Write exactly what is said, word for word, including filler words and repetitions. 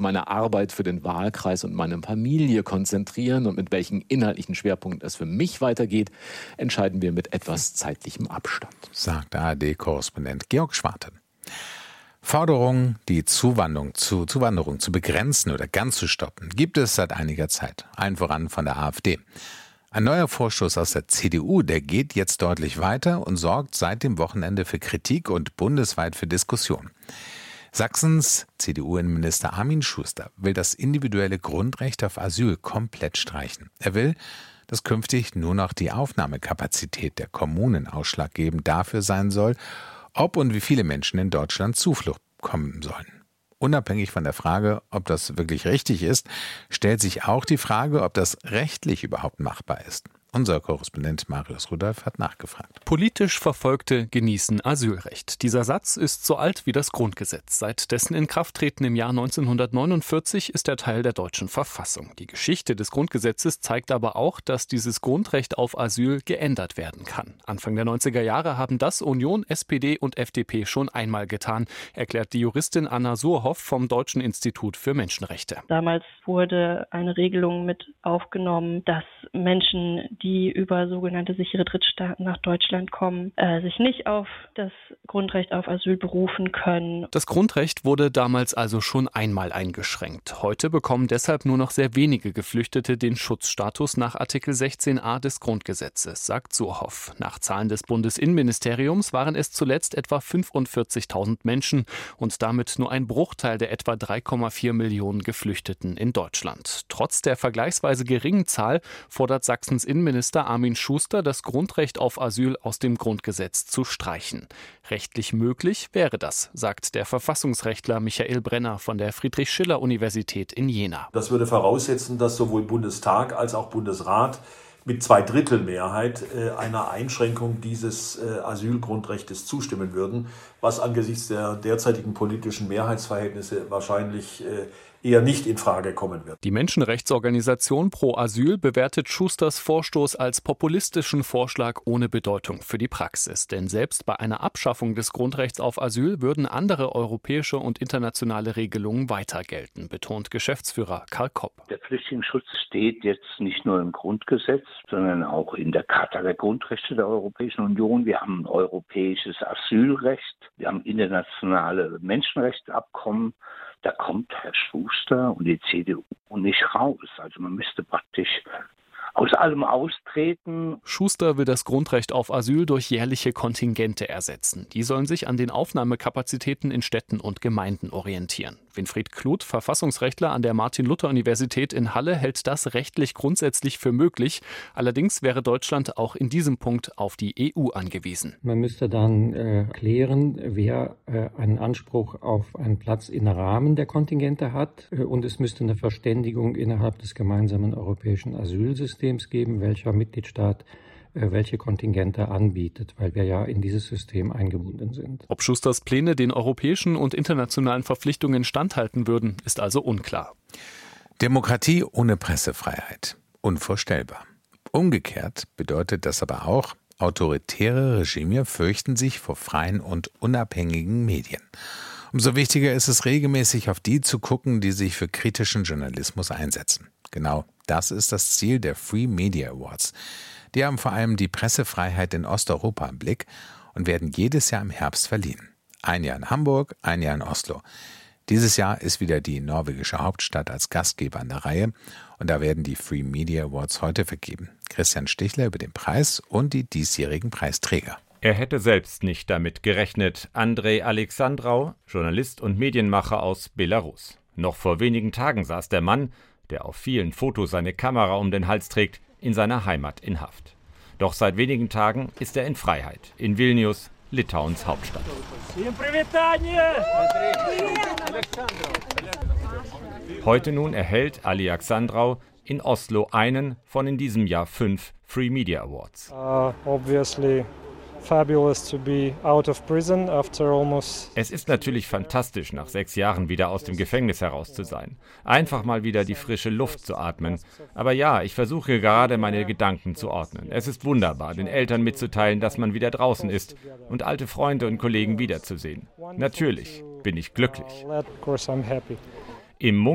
meine Arbeit für den Wahlkreis und meine Familie konzentrieren und mit welchen inhaltlichen Schwerpunkten es für mich weitergeht, entscheiden wir mit etwas zeitlichem Abstand. Sagt A R D-Korrespondent Georg Schwarte. Forderungen, die Zuwanderung zu, Zuwanderung zu begrenzen oder ganz zu stoppen, gibt es seit einiger Zeit. Allen voran von der AfD. Ein neuer Vorstoß aus der C D U, der geht jetzt deutlich weiter und sorgt seit dem Wochenende für Kritik und bundesweit für Diskussion. Sachsens C D U-Innenminister Armin Schuster will das individuelle Grundrecht auf Asyl komplett streichen. Er will, dass künftig nur noch die Aufnahmekapazität der Kommunen ausschlaggebend dafür sein soll, ob und wie viele Menschen in Deutschland Zuflucht kommen sollen. Unabhängig von der Frage, ob das wirklich richtig ist, stellt sich auch die Frage, ob das rechtlich überhaupt machbar ist. Unser Korrespondent Marius Rudolph hat nachgefragt. Politisch Verfolgte genießen Asylrecht. Dieser Satz ist so alt wie das Grundgesetz. Seit dessen Inkrafttreten im Jahr neunzehnhundertneunundvierzig ist er Teil der deutschen Verfassung. Die Geschichte des Grundgesetzes zeigt aber auch, dass dieses Grundrecht auf Asyl geändert werden kann. Anfang der neunziger Jahre haben das Union, S P D und F D P schon einmal getan, erklärt die Juristin Anna Surhoff vom Deutschen Institut für Menschenrechte. Damals wurde eine Regelung mit aufgenommen, dass Menschen, die über sogenannte sichere Drittstaaten nach Deutschland kommen, äh, sich nicht auf das Grundrecht auf Asyl berufen können. Das Grundrecht wurde damals also schon einmal eingeschränkt. Heute bekommen deshalb nur noch sehr wenige Geflüchtete den Schutzstatus nach Artikel sechzehn a des Grundgesetzes, sagt Surhoff. Nach Zahlen des Bundesinnenministeriums waren es zuletzt etwa fünfundvierzigtausend Menschen und damit nur ein Bruchteil der etwa drei Komma vier Millionen Geflüchteten in Deutschland. Trotz der vergleichsweise geringen Zahl fordert Sachsens Innenminister Armin Schuster, das Grundrecht auf Asyl aus dem Grundgesetz zu streichen. Rechtlich möglich wäre das, sagt der Verfassungsrechtler Michael Brenner von der Friedrich-Schiller-Universität in Jena. Das würde voraussetzen, dass sowohl Bundestag als auch Bundesrat mit Zweidrittelmehrheit äh, einer Einschränkung dieses äh, Asylgrundrechtes zustimmen würden, was angesichts der derzeitigen politischen Mehrheitsverhältnisse wahrscheinlich äh, eher nicht in Frage kommen wird. Die Menschenrechtsorganisation Pro Asyl bewertet Schusters Vorstoß als populistischen Vorschlag ohne Bedeutung für die Praxis. Denn selbst bei einer Abschaffung des Grundrechts auf Asyl würden andere europäische und internationale Regelungen weiter gelten, betont Geschäftsführer Karl Kopp. Der Flüchtlingsschutz steht jetzt nicht nur im Grundgesetz, sondern auch in der Charta der Grundrechte der Europäischen Union. Wir haben ein europäisches Asylrecht, wir haben internationale Menschenrechtsabkommen. Da kommt Herr Schuster und die C D U nicht raus. Also man müsste praktisch aus allem austreten. Schuster will das Grundrecht auf Asyl durch jährliche Kontingente ersetzen. Die sollen sich an den Aufnahmekapazitäten in Städten und Gemeinden orientieren. Winfried Kluth, Verfassungsrechtler an der Martin-Luther-Universität in Halle, hält das rechtlich grundsätzlich für möglich. Allerdings wäre Deutschland auch in diesem Punkt auf die E U angewiesen. Man müsste dann äh, klären, wer äh, einen Anspruch auf einen Platz im Rahmen der Kontingente hat. Äh, und es müsste eine Verständigung innerhalb des gemeinsamen europäischen Asylsystems geben, welcher Mitgliedstaat welche Kontingente anbietet, weil wir ja in dieses System eingebunden sind. Ob Schusters Pläne den europäischen und internationalen Verpflichtungen standhalten würden, ist also unklar. Demokratie ohne Pressefreiheit. Unvorstellbar. Umgekehrt bedeutet das aber auch, autoritäre Regime fürchten sich vor freien und unabhängigen Medien. Umso wichtiger ist es, regelmäßig auf die zu gucken, die sich für kritischen Journalismus einsetzen. Genau das ist das Ziel der Free Media Awards. Die haben vor allem die Pressefreiheit in Osteuropa im Blick und werden jedes Jahr im Herbst verliehen. Ein Jahr in Hamburg, ein Jahr in Oslo. Dieses Jahr ist wieder die norwegische Hauptstadt als Gastgeber an der Reihe und da werden die Free Media Awards heute vergeben. Christian Stichler über den Preis und die diesjährigen Preisträger. Er hätte selbst nicht damit gerechnet. Andrei Alexandrau, Journalist und Medienmacher aus Belarus. Noch vor wenigen Tagen saß der Mann, der auf vielen Fotos seine Kamera um den Hals trägt, in seiner Heimat in Haft. Doch seit wenigen Tagen ist er in Freiheit, in Vilnius, Litauens Hauptstadt. Heute nun erhält Alexandrau in Oslo einen von in diesem Jahr fünf Free Media Awards. Uh, obviously fabulous to be out of prison after almost. Es ist natürlich fantastisch, nach sechs Jahren wieder aus dem Gefängnis heraus zu sein. Einfach mal wieder die frische Luft zu atmen. Aber ja, ich versuche gerade meine Gedanken zu ordnen. Es ist wunderbar, den Eltern mitzuteilen, dass man wieder draußen ist und alte Freunde und Kollegen wiederzusehen. Natürlich bin ich glücklich. Of course I'm happy. Im